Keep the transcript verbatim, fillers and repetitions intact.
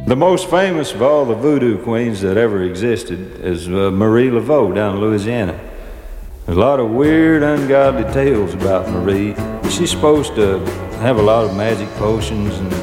The most famous of all the voodoo queens that ever existed is uh, Marie Laveau down in Louisiana. There's a lot of weird, ungodly tales about Marie. She's supposed to have a lot of magic potions and